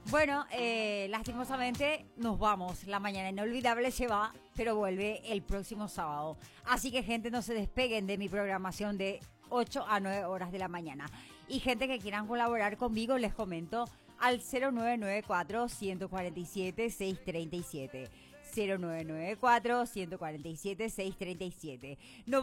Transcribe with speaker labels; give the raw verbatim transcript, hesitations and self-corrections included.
Speaker 1: Bueno, eh, lastimosamente nos vamos. La mañana inolvidable se va, pero vuelve el próximo sábado. Así que, gente, no se despeguen de mi programación de ocho a nueve horas de la mañana. Y gente que quieran colaborar conmigo, les comento al cero nueve nueve cuatro, uno cuatro siete, seis tres siete. cero nueve nueve cuatro, uno cuatro siete, seis tres siete. No